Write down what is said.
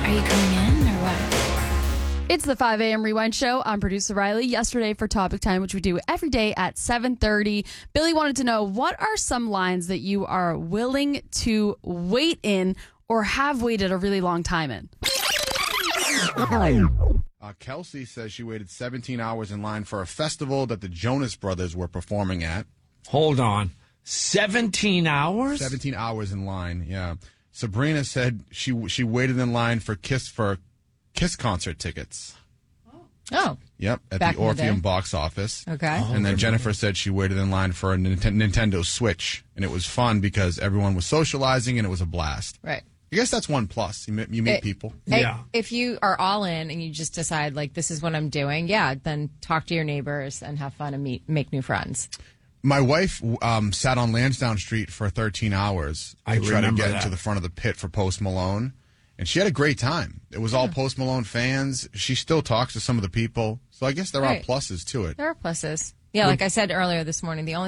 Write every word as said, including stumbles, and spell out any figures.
Are you coming in or what? It's the five a.m. Rewind Show. I'm producer Riley. Yesterday for Topic Time, which we do every day at seven thirty, Billy wanted to know, what are some lines that you are willing to wait in or have waited a really long time in? Uh, Kelsey says she waited seventeen hours in line for a festival that the Jonas Brothers were performing at. Hold on. seventeen hours? seventeen hours in line, yeah. Sabrina said she she waited in line for Kiss for Kiss concert tickets. Oh. Yep, at Back the in the Orpheum day. box office. Okay. Oh, And then Jennifer said she waited in line for a Ninten- Nintendo Switch, and it was fun because everyone was socializing and it was a blast. Right. I guess that's one plus. You meet, you meet It- people. Hey, Yeah. If you are all in and you just decide, like, this is what I'm doing, yeah, then talk to your neighbors and have fun and meet, make new friends. My wife um, sat on Lansdowne Street for thirteen hours to I try to remember get that. into the front of the pit for Post Malone, and she had a great time. It was all Post Malone fans. She still talks to some of the people, so I guess there Right. are pluses to it. There are pluses. Yeah, like I said earlier this morning, the only